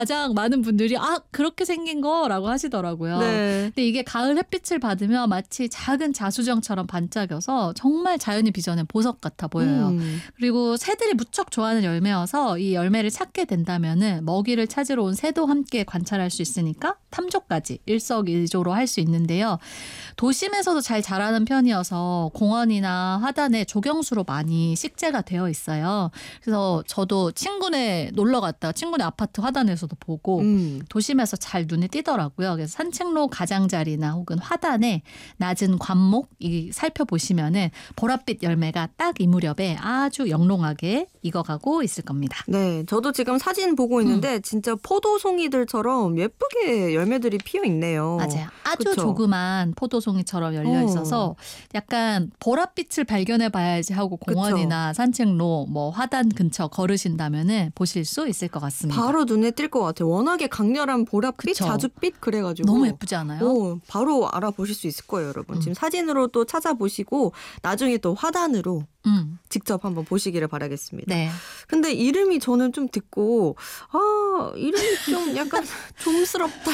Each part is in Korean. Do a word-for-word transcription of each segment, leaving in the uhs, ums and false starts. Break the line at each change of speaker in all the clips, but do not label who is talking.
가장 많은 분들이 아 그렇게 생긴 거라고 하시더라고요.
네.
근데 이게 가을 햇빛을 받으면 마치 작은 자수정처럼 반짝여서 정말 자연이 빚어낸 보석 같아 보여요.
음.
그리고 새들이 무척 좋아하는 열매여서 이 열매를 찾게 된다면은 먹이를 찾으러 온 새도 함께 관찰할 수 있으니까 탐조까지 일석이조로 할 수 있는데요. 도심에서도 잘 자라는 편이어서 공원이나 화단에 조경수로 많이 식재가 되어 있어요. 그래서 저도 친구네 놀러 갔다가 친구네 아파트 화단에서도 보고
음.
도심에서 잘 눈에 띄더라고요. 그래서 산책로 가장자리나 혹은 화단에 낮은 관목 이 살펴보시면은 보랏빛 열매가 딱 이 무렵에 아주 영롱하게 익어가고 있을 겁니다.
네, 저도 지금 사진 보고 있는데
음.
진짜 포도송이들처럼 예쁘게 열매들이 피어 있네요.
맞아요. 아주
그쵸?
조그만 포도송이처럼 열려 있어서 약간 보랏빛을 발견해 봐야지 하고 공원이나 산책로 뭐 화단 근처 걸으신다면은 보실 수 있을 것 같습니다.
바로 눈에 띌 것 같아요. 워낙에 강렬한 보랏빛,
그쵸?
자줏빛 그래가지고
너무 예쁘지 않아요?
오, 바로 알아보실 수 있을 거예요, 여러분.
음.
지금 사진으로 또 찾아보시고 나중에 또 화단으로
음.
직접 한번 보시기를 바라겠습니다.
네.
근데 이름이 저는 좀 듣고 아 이름이 좀 약간 좀스럽다.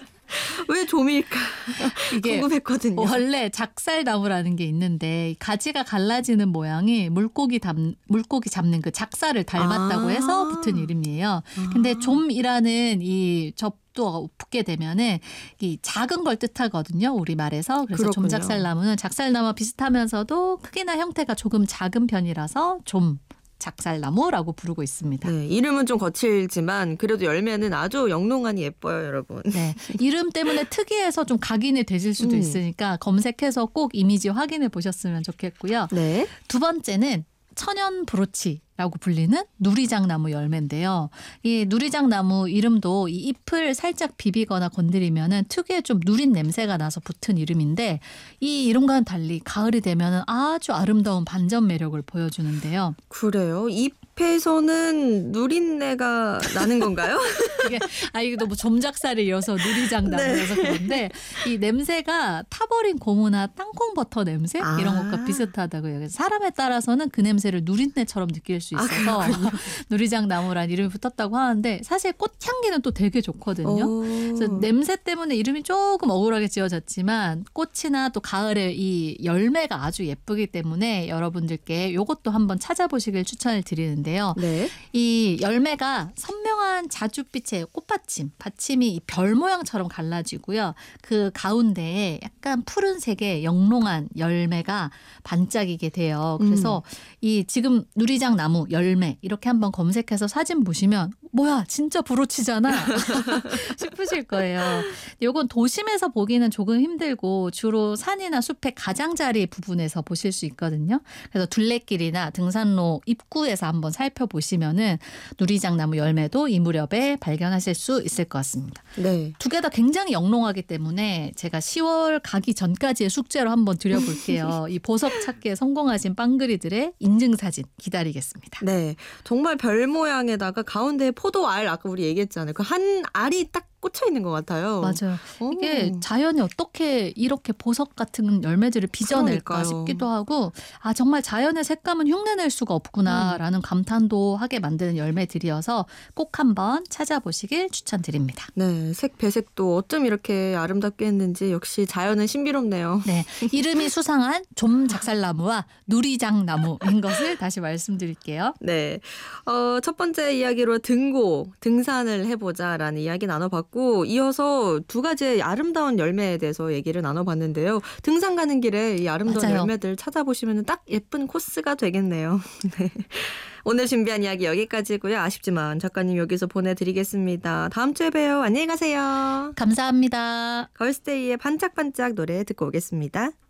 왜 좀일까
이게
궁금했거든요.
원래 작살나무라는 게 있는데 가지가 갈라지는 모양이 물고기 담 물고기 잡는 그 작살을 닮았다고
아.
해서 붙은 이름이에요. 근데
아.
좀이라는 이 접도 붙게 되면은 이 작은 걸 뜻하거든요. 우리 말에서. 그래서
그렇군요.
좀작살나무는 작살나무 비슷하면서도 크기나 형태가 조금 작은 편이라서 좀 작살나무라고 부르고 있습니다.
네, 이름은 좀 거칠지만 그래도 열매는 아주 영롱하니 예뻐요, 여러분.
네, 이름 때문에 특이해서 좀 각인이 되실 수도
음.
있으니까 검색해서 꼭 이미지 확인해 보셨으면 좋겠고요.
네.
두 번째는 천연 브로치라고 불리는 누리장나무 열매인데요. 이 누리장나무 이름도 이 잎을 살짝 비비거나 건드리면은 특유의 좀 누린 냄새가 나서 붙은 이름인데 이 이름과는 달리 가을이 되면은 아주 아름다운 반전 매력을 보여주는데요.
그래요? 잎에서는 누린내가 나는 건가요?
이게 아 이게 너무 점작살을 이어서 누리장나무여서
네.
그런데 이 냄새가 타버린 고무나 땅콩 버터 냄새
아.
이런 것과 비슷하다고요. 그래서 사람에 따라서는 그 냄새를 누린내처럼 느낄 수 있어서
아,
누리장나무란 이름이 붙었다고 하는데 사실 꽃향기는 또 되게 좋거든요.
오.
그래서 냄새 때문에 이름이 조금 억울하게 지어졌지만 꽃이나 또 가을에 이 열매가 아주 예쁘기 때문에 여러분들께 이것도 한번 찾아보시길 추천을 드리는데요.
네.
이 열매가 선명한 자줏빛의 꽃받침, 받침이 이 별 모양처럼 갈라지고요. 그 가운데에 약간 푸른색의 영롱한 열매가 반짝이게 돼요. 그래서
음.
이 지금 누리장 나무 열매 이렇게 한번 검색해서 사진 보시면 뭐야 진짜 브로치잖아 싶으실 거예요. 이건 도심에서 보기는 조금 힘들고 주로 산이나 숲의 가장자리 부분에서 보실 수 있거든요. 그래서 둘레길이나 등산로 입구에서 한번 살펴보시면은 누리장나무 열매도 이 무렵에 발견하실 수 있을 것 같습니다.
네.
두 개 다 굉장히 영롱하기 때문에 제가 시월 가기 전까지의 숙제로 한번 드려볼게요. 이 보석 찾기에 성공하신 빵그리들의 인증사진 기다리겠습니다.
네. 정말 별 모양에다가 가운데 포도알 아까 우리 얘기했잖아요. 그 한 알이 딱 꽂혀 있는 것 같아요.
맞아요.
오.
이게 자연이 어떻게 이렇게 보석 같은 열매들을 빚어낼까
그러니까요.
싶기도 하고 아 정말 자연의 색감은 흉내낼 수가 없구나라는 감탄도 하게 만드는 열매들이어서 꼭 한번 찾아보시길 추천드립니다.
네. 색 배색도 어쩜 이렇게 아름답게 했는지 역시 자연은 신비롭네요.
네, 이름이 수상한 좀작살나무와 누리장나무인 것을 다시 말씀드릴게요.
네. 어, 첫 번째 이야기로 등고, 등산을 해보자라는 이야기 나눠봤고 이어서 두 가지의 아름다운 열매에 대해서 얘기를 나눠봤는데요. 등산 가는 길에 이 아름다운
맞아요.
열매들 찾아보시면 딱 예쁜 코스가 되겠네요. 네. 오늘 준비한 이야기 여기까지고요. 아쉽지만 작가님 여기서 보내드리겠습니다. 다음 주에 봬요. 안녕히 가세요.
감사합니다.
걸스데이의 반짝반짝 노래 듣고 오겠습니다.